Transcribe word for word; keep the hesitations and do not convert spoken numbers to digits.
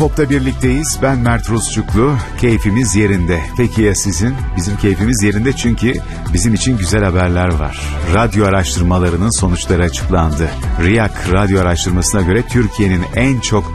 Pop'ta birlikteyiz. Ben Mert Rusçuklu. Keyfimiz yerinde. Peki ya sizin? Bizim keyfimiz yerinde çünkü bizim için güzel haberler var. Radyo araştırmalarının sonuçları açıklandı. R İ A K radyo araştırmasına göre Türkiye'nin en çok